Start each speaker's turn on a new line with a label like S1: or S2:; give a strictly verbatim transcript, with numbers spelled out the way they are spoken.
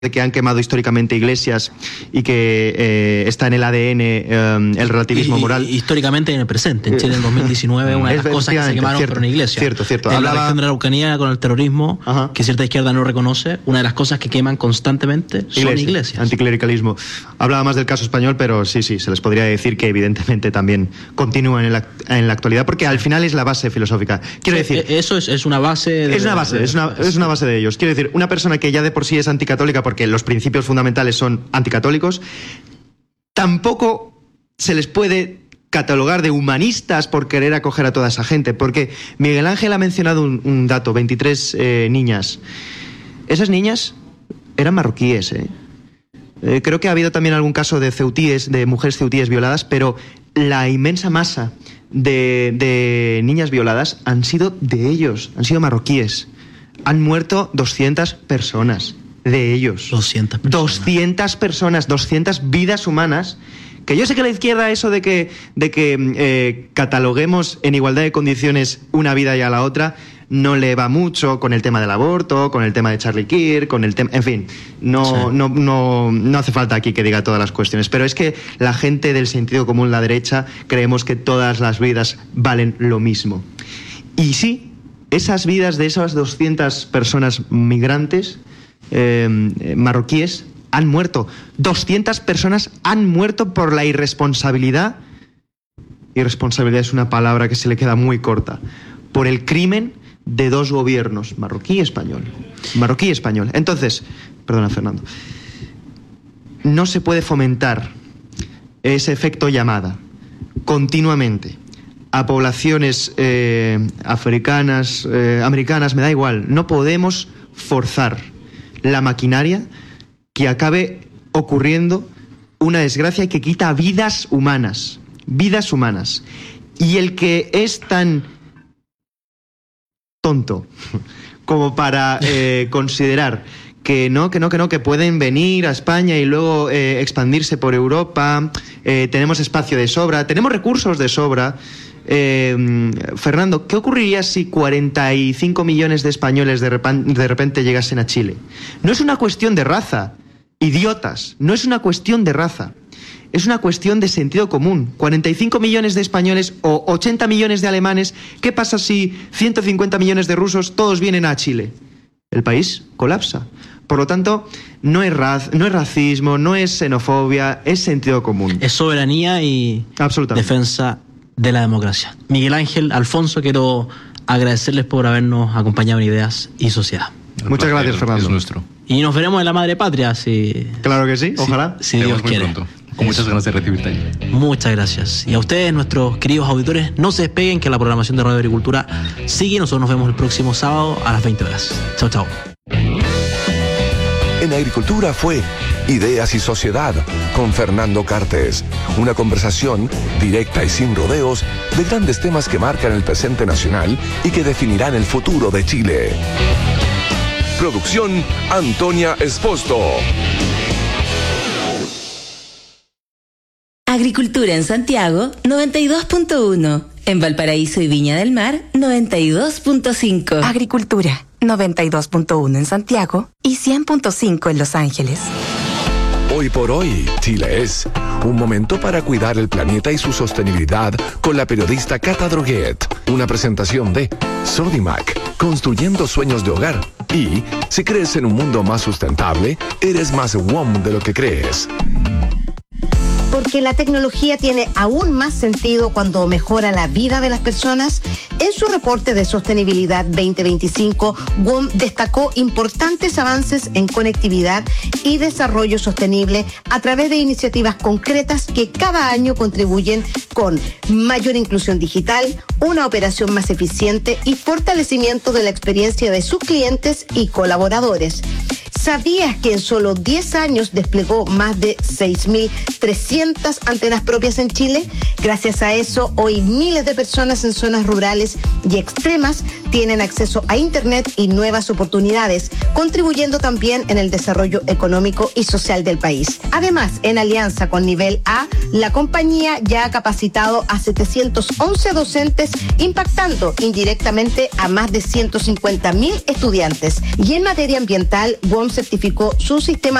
S1: de que han quemado históricamente iglesias y que eh, está en el A D N eh, el relativismo
S2: y,
S1: moral.
S2: Y, históricamente en el presente. En Chile en dos mil diecinueve una de las cosas que se quemaron
S1: cierto,
S2: fueron iglesias.
S1: Cierto, cierto.
S2: En
S1: Hablaba...
S2: la región de la Araucanía con el terrorismo, Ajá. que cierta izquierda no reconoce, una de las cosas que queman constantemente son
S1: Iglesia,
S2: iglesias.
S1: Anticlericalismo. Hablaba más del caso español, pero sí, sí, se les podría decir que evidentemente también continúan en la, en la actualidad, porque al final es la base filosófica. Quiero
S2: sí,
S1: decir...
S2: Eso es, es una base... De,
S1: es una base, de, es, una, es una base de ellos. Quiero decir, una persona que ya de por sí es anticatólica porque los principios fundamentales son anticatólicos, tampoco se les puede catalogar de humanistas por querer acoger a toda esa gente, porque Miguel Ángel ha mencionado un, un dato, veintitrés eh, niñas. Esas niñas eran marroquíes, ¿eh? Eh, creo que ha habido también algún caso de ceutíes, de mujeres ceutíes violadas, pero la inmensa masa de, de niñas violadas han sido de ellos, han sido marroquíes. Han muerto doscientas personas de ellos.
S2: doscientas personas.
S1: doscientas personas, doscientas vidas humanas. Que yo sé que la izquierda eso de que, de que eh, cataloguemos en igualdad de condiciones una vida y a la otra no le va mucho con el tema del aborto, con el tema de Charlie Kirk, con el tema... En fin, no, sí. no, no, no hace falta aquí que diga todas las cuestiones, pero es que la gente del sentido común, la derecha, creemos que todas las vidas valen lo mismo. Y sí, esas vidas de esas doscientas personas migrantes eh, marroquíes han muerto. doscientas personas han muerto por la irresponsabilidad. Irresponsabilidad es una palabra que se le queda muy corta. Por el crimen de dos gobiernos, marroquí y español. Marroquí y español. Entonces, perdona Fernando, no se puede fomentar ese efecto llamada continuamente a poblaciones eh, africanas, eh, americanas, me da igual. No podemos forzar la maquinaria que acabe ocurriendo una desgracia que quita vidas humanas, vidas humanas. Y el que es tan tonto como para eh, considerar que no, que no, que no, que pueden venir a España y luego eh, expandirse por Europa, eh, tenemos espacio de sobra, tenemos recursos de sobra. Eh, Fernando, ¿qué ocurriría si cuarenta y cinco millones de españoles de, repan- de repente llegasen a Chile? No es una cuestión de raza, idiotas, no es una cuestión de raza, es una cuestión de sentido común. cuarenta y cinco millones de españoles o ochenta millones de alemanes, ¿qué pasa si ciento cincuenta millones de rusos todos vienen a Chile? El país colapsa. Por lo tanto, no es, raz- no es racismo, no es xenofobia, es sentido común.
S2: Es soberanía y defensa de la democracia. Miguel Ángel, Alfonso, quiero agradecerles por habernos acompañado en Ideas y Sociedad.
S1: Muchas gracias, Fernando.
S3: Es nuestro.
S2: Y nos veremos en la madre patria, si...
S1: Claro que sí, ojalá.
S2: Si, si Dios
S3: muy
S2: quiere.
S3: Pronto. Con muchas ganas de recibirte allí.
S2: Muchas gracias. Y a ustedes, nuestros queridos auditores, no se despeguen, que la programación de Radio Agricultura sigue. Nosotros nos vemos el próximo sábado a las veinte horas. Chao, chao.
S4: En Agricultura fue Ideas y Sociedad con Fernando Cartes. Una conversación directa y sin rodeos de grandes temas que marcan el presente nacional y que definirán el futuro de Chile. Producción Antonia Esposto.
S5: Agricultura en Santiago, noventa y dos punto uno. En Valparaíso y Viña del Mar, noventa y dos punto cinco.
S6: Agricultura, noventa y dos punto uno en Santiago y cien punto cinco en Los Ángeles.
S4: Hoy por hoy, Chile es un momento para cuidar el planeta y su sostenibilidad con la periodista Cata Droguet. Una presentación de Sodimac, construyendo sueños de hogar. Y si crees en un mundo más sustentable, eres más W O M de lo que crees.
S7: Porque la tecnología tiene aún más sentido cuando mejora la vida de las personas. En su reporte de sostenibilidad veinte veinticinco, W O M destacó importantes avances en conectividad y desarrollo sostenible a través de iniciativas concretas que cada año contribuyen con mayor inclusión digital, una operación más eficiente y fortalecimiento de la experiencia de sus clientes y colaboradores. ¿Sabías que en solo diez años desplegó más de seis mil trescientas antenas propias en Chile? Gracias a eso, hoy miles de personas en zonas rurales y extremas tienen acceso a Internet y nuevas oportunidades, contribuyendo también en el desarrollo económico y social del país. Además, en alianza con Nivel A, la compañía ya ha capacitado a setecientos once docentes, impactando indirectamente a más de ciento cincuenta mil estudiantes. Y en materia ambiental, W O M certificó su sistema